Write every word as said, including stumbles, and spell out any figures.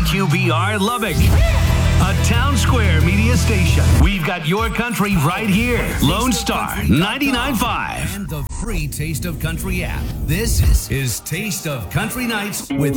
Q B R Lubbock, a Town Square media station. We've got your country right here. Lone Star ninety-nine point five. And the free Taste of Country app. This is Taste of Country Nights with